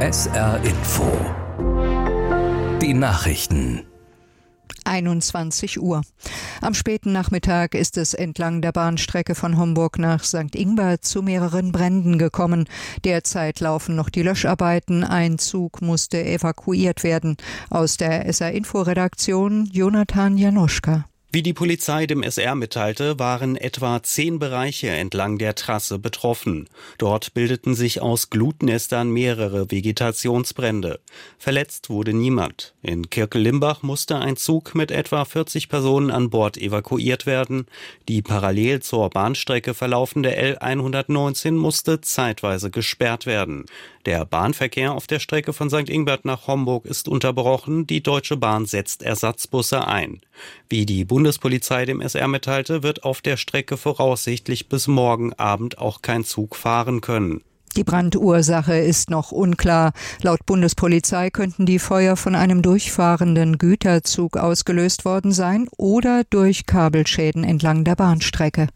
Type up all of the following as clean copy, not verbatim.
SR Info. Die Nachrichten. 21 Uhr. Am späten Nachmittag ist es entlang der Bahnstrecke von Homburg nach St. Ingbert zu mehreren Bränden gekommen. Derzeit laufen noch die Löscharbeiten. Ein Zug musste evakuiert werden. Aus der SR-Info-Redaktion Jonathan Janoschka. Wie die Polizei dem SR mitteilte, waren etwa 10 Bereiche entlang der Trasse betroffen. Dort bildeten sich aus Glutnestern mehrere Vegetationsbrände. Verletzt wurde niemand. In Kirkel-Limbach musste ein Zug mit etwa 40 Personen an Bord evakuiert werden. Die parallel zur Bahnstrecke verlaufende L119 musste zeitweise gesperrt werden. Der Bahnverkehr auf der Strecke von St. Ingbert nach Homburg ist unterbrochen. Die Deutsche Bahn setzt Ersatzbusse ein. Wie die Bundespolizei dem SR mitteilte, wird auf der Strecke voraussichtlich bis morgen Abend auch kein Zug fahren können. Die Brandursache ist noch unklar. Laut Bundespolizei könnten die Feuer von einem durchfahrenden Güterzug ausgelöst worden sein oder durch Kabelschäden entlang der Bahnstrecke.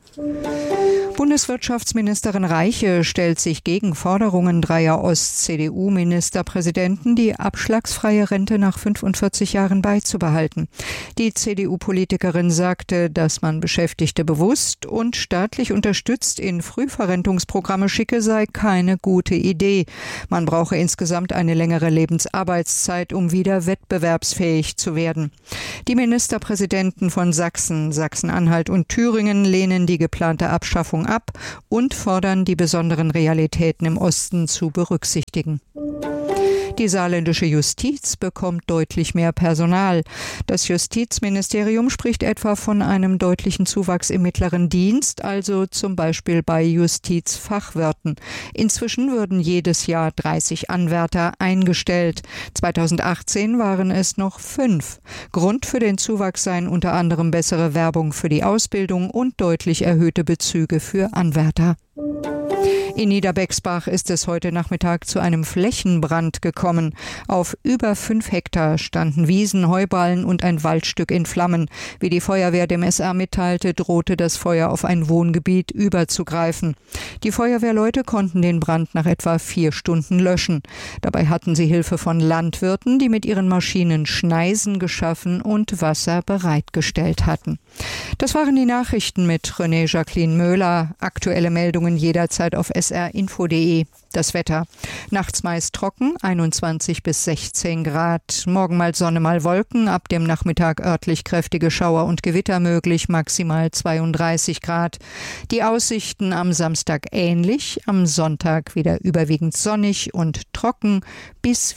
Bundeswirtschaftsministerin Reiche stellt sich gegen Forderungen dreier Ost-CDU-Ministerpräsidenten, die abschlagsfreie Rente nach 45 Jahren beizubehalten. Die CDU-Politikerin sagte, dass man Beschäftigte bewusst und staatlich unterstützt in Frühverrentungsprogramme schicke, sei keine gute Idee. Man brauche insgesamt eine längere Lebensarbeitszeit, um wieder wettbewerbsfähig zu werden. Die Ministerpräsidenten von Sachsen, Sachsen-Anhalt und Thüringen lehnen die geplante Abschaffung ab und fordern, die besonderen Realitäten im Osten zu berücksichtigen. Die saarländische Justiz bekommt deutlich mehr Personal. Das Justizministerium spricht etwa von einem deutlichen Zuwachs im mittleren Dienst, also zum Beispiel bei Justizfachwirten. Inzwischen würden jedes Jahr 30 Anwärter eingestellt. 2018 waren es noch 5. Grund für den Zuwachs seien unter anderem bessere Werbung für die Ausbildung und deutlich erhöhte Bezüge für Anwärter. In Niederbexbach ist es heute Nachmittag zu einem Flächenbrand gekommen. Auf über 5 Hektar standen Wiesen, Heuballen und ein Waldstück in Flammen. Wie die Feuerwehr dem SR mitteilte, drohte das Feuer auf ein Wohngebiet überzugreifen. Die Feuerwehrleute konnten den Brand nach etwa 4 Stunden löschen. Dabei hatten sie Hilfe von Landwirten, die mit ihren Maschinen Schneisen geschaffen und Wasser bereitgestellt hatten. Das waren die Nachrichten mit René Jacqueline Möhler. Aktuelle Meldungen jederzeit auf srinfo.de. Das Wetter. Nachts meist trocken, 21 bis 16 Grad. Morgen mal Sonne, mal Wolken. Ab dem Nachmittag örtlich kräftige Schauer und Gewitter möglich, maximal 32 Grad. Die Aussichten am Samstag ähnlich. Am Sonntag wieder überwiegend sonnig und trocken bis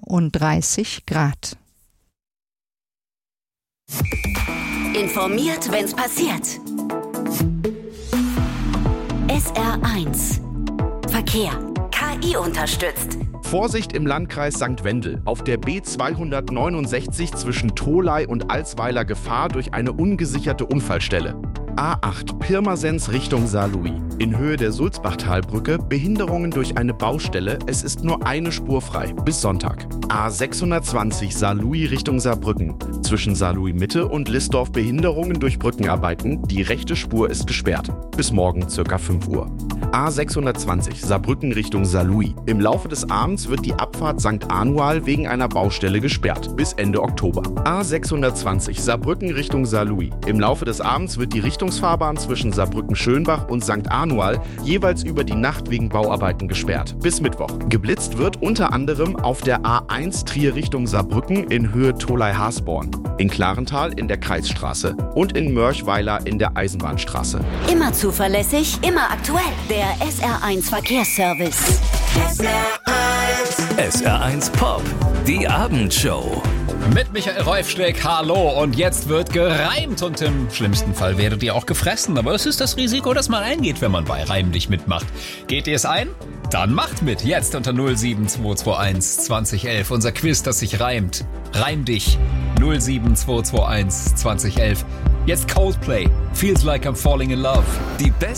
34 Grad. Informiert, wenn's passiert. SR1 Verkehr. KI unterstützt. Vorsicht im Landkreis St. Wendel. Auf der B269 zwischen Tholey und Alsweiler Gefahr durch eine ungesicherte Unfallstelle. A8 Pirmasens Richtung Saarlouis. In Höhe der Sulzbachtalbrücke Behinderungen durch eine Baustelle. Es ist nur eine Spur frei. Bis Sonntag. A620 Saarlouis Richtung Saarbrücken. Zwischen Saarlouis Mitte und Listdorf Behinderungen durch Brückenarbeiten. Die rechte Spur ist gesperrt. Bis morgen ca. 5 Uhr. A620 Saarbrücken Richtung Saarlouis. Im Laufe des Abends wird die Abfahrt St. Anual wegen einer Baustelle gesperrt. Bis Ende Oktober. A620 Saarbrücken Richtung Saarlouis. Im Laufe des Abends wird die Richtungsfahrbahn zwischen Saarbrücken-Schönbach und St. Anual jeweils über die Nacht wegen Bauarbeiten gesperrt. Bis Mittwoch. Geblitzt wird unter anderem auf der A1 Trier Richtung Saarbrücken in Höhe Tholey-Hasborn, in Klarental in der Kreisstraße und in Mörchweiler in der Eisenbahnstraße. Immer zuverlässig, immer aktuell. Der SR1 Verkehrsservice. SR1 Pop, die Abendshow. Mit Michael Reufsteck, hallo. Und jetzt wird gereimt und im schlimmsten Fall werdet ihr auch gefressen. Aber es ist das Risiko, das man eingeht, wenn man bei Reim dich mitmacht. Geht ihr es ein? Dann macht mit. Jetzt unter 07221 2011. Unser Quiz, das sich reimt. Reim dich. 07221 2011. Jetzt Coldplay. Feels like I'm falling in love. Die